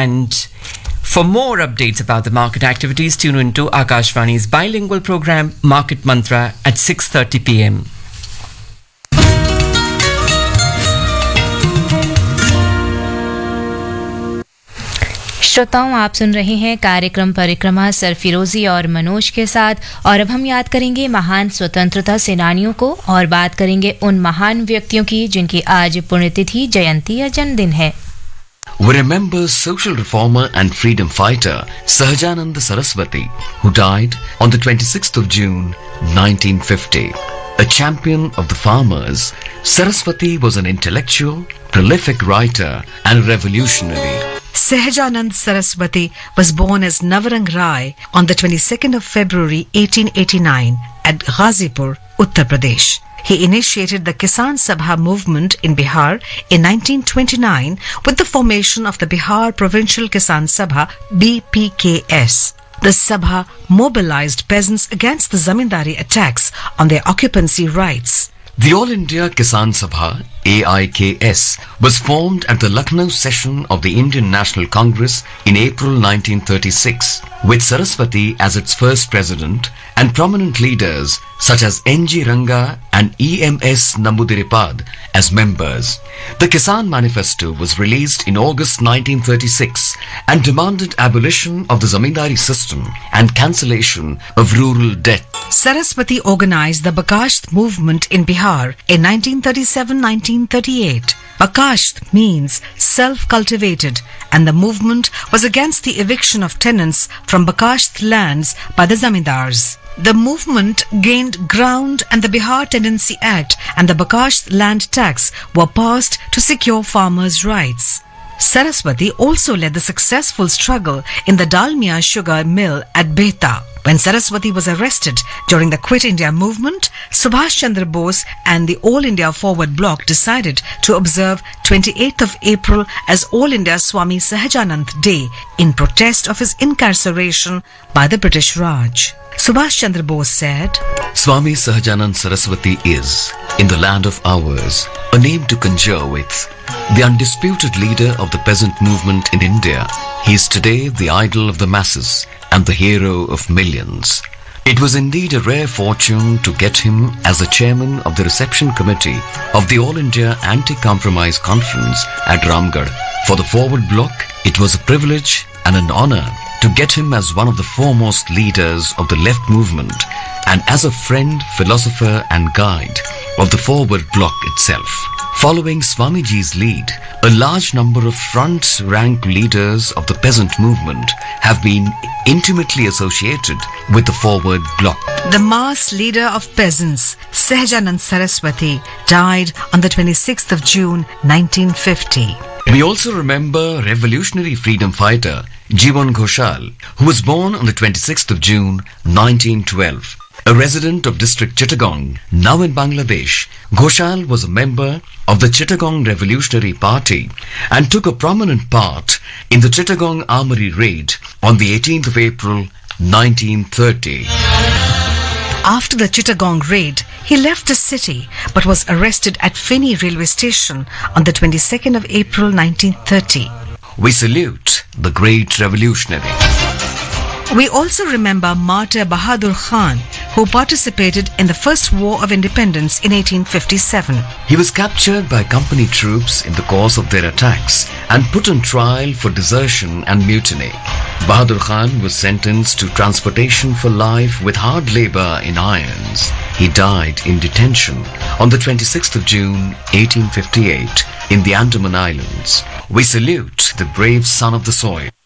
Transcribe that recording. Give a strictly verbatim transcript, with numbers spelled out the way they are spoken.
And for more updates about the market activities, tune into Akashvani's bilingual program Market Mantra at six thirty p m. श्रोताओं, आप सुन रहे हैं कार्यक्रम परिक्रमा सरफिरोजी और मनोज के साथ, और अब हम याद करेंगे महान स्वतंत्रता सेनानियों को और बात करेंगे उन महान व्यक्तियों की जिनकी आज पुण्यतिथि, जयंती या जन्मदिन है। We remember social reformer and freedom fighter Sahajanand Saraswati, who died on the twenty-sixth of June nineteen fifty. A champion of the farmers, Saraswati was an intellectual, prolific writer and revolutionary. Sahajanand Saraswati was born as Navarang Rai on the twenty-second of February eighteen eighty-nine at Ghazipur, Uttar Pradesh. He initiated the Kisan Sabha movement in Bihar in nineteen twenty-nine with the formation of the Bihar Provincial Kisan Sabha B P K S. The Sabha mobilized peasants against the zamindari attacks on their occupancy rights. The All India Kisan Sabha A I K S was formed at the Lucknow session of the Indian National Congress in April nineteen thirty-six, with Saraswati as its first president and prominent leaders such as N G Ranga and E M S Nambudiripad as members. The Kisan Manifesto was released in August nineteen thirty-six and demanded abolition of the zamindari system and cancellation of rural debt. Saraswati organized the Bakasht movement in Bihar in nineteen thirty-seven to nineteen thirty-eight. Bakasht means self-cultivated, and the movement was against the eviction of tenants from Bakasht lands by the zamindars. The movement gained ground and the Bihar Tenancy Act and the Bakasht land tax were passed to secure farmers' rights. Saraswati also led the successful struggle in the Dalmia sugar mill at Behta. When Saraswati was arrested during the Quit India movement, Subhash Chandra Bose and the All India Forward Bloc decided to observe twenty-eighth of April as All India Swami Sahajanand Day in protest of his incarceration by the British Raj. Subhash Chandra Bose said, Swami Sahajanand Saraswati is, in the land of ours, a name to conjure with. The undisputed leader of the peasant movement in India, he is today the idol of the masses and the hero of millions. It was indeed a rare fortune to get him as the chairman of the reception committee of the All India Anti-Compromise Conference at Ramgarh. For the Forward Bloc, it was a privilege and an honor to get him as one of the foremost leaders of the left movement and as a friend, philosopher and guide of the Forward Bloc itself. Following Swamiji's lead, a large number of front-rank leaders of the peasant movement have been intimately associated with the Forward Bloc. The mass leader of peasants, Sahajanand Saraswati, died on the twenty-sixth of June nineteen fifty. We also remember revolutionary freedom fighter Jivan Ghoshal, who was born on the twenty-sixth of June nineteen twelve. A resident of district Chittagong, now in Bangladesh, Ghoshal was a member of the Chittagong Revolutionary Party and took a prominent part in the Chittagong Armory raid on the eighteenth of April nineteen thirty. After the Chittagong raid, he left the city but was arrested at Feni railway station on the twenty-second of April nineteen thirty. We salute the great revolutionary. We also remember Martyr Bahadur Khan, who participated in the First War of Independence in eighteen fifty-seven. He was captured by company troops in the course of their attacks and put on trial for desertion and mutiny. Bahadur Khan was sentenced to transportation for life with hard labor in irons. He died in detention on the twenty-sixth of June eighteen fifty-eight in the Andaman Islands. We salute the brave son of the soil.